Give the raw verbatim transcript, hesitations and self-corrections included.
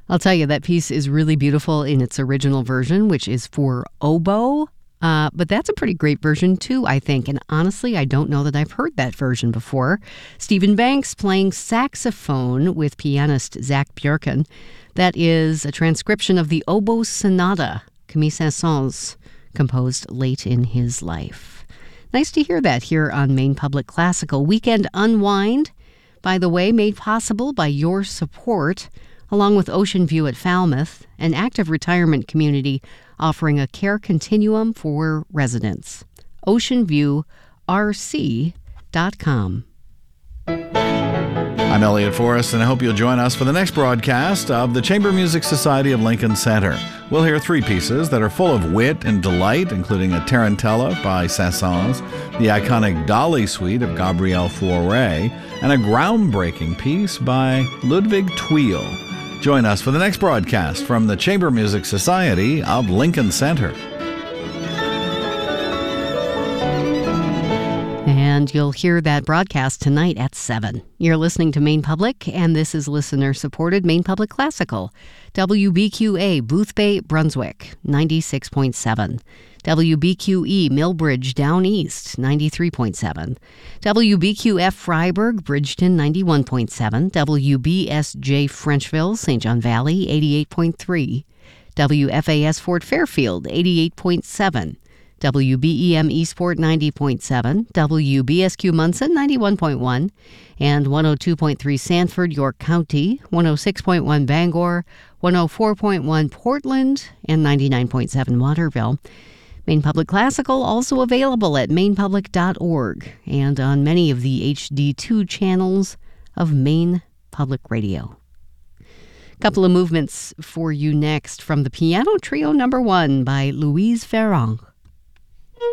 I'll tell you, that piece is really beautiful in its original version, which is for oboe. Uh, but that's a pretty great version, too, I think. And honestly, I don't know that I've heard that version before. Stephen Banks playing saxophone with pianist Zach Bjorken. That is a transcription of the Oboe Sonata, Camille Saint-Saëns, composed late in his life. Nice to hear that here on Maine Public Classical. Weekend Unwind, by the way, made possible by your support, along with Ocean View at Falmouth, an active retirement community offering a care continuum for residents. ocean view r c dot com. I'm Elliot Forrest, and I hope you'll join us for the next broadcast of the Chamber Music Society of Lincoln Center. We'll hear three pieces that are full of wit and delight, including a Tarantella by Saint-Saëns, the iconic Dolly Suite of Gabriel Fauré, and a groundbreaking piece by Ludwig Thuil. Join us for the next broadcast from the Chamber Music Society of Lincoln Center. And you'll hear that broadcast tonight at seven. You're listening to Maine Public, and this is listener-supported Maine Public Classical. W B Q A, Boothbay, Brunswick, ninety-six point seven. W B Q E, Millbridge, Down East, ninety-three point seven. W B Q F, Freiburg, Bridgeton, ninety-one point seven. W B S J, Frenchville, Saint John Valley, eighty-eight point three. W F A S, Fort Fairfield, eighty-eight point seven. W B E M Eastport, ninety point seven. W B S Q Munson, ninety-one point one. And one oh two point three Sanford, York County, one oh six point one Bangor, one oh four point one Portland, and ninety-nine point seven Waterville. Maine Public Classical also available at maine public dot org and on many of the H D two channels of Maine Public Radio. Couple of movements for you next from the Piano Trio Number One by Louise Ferrand.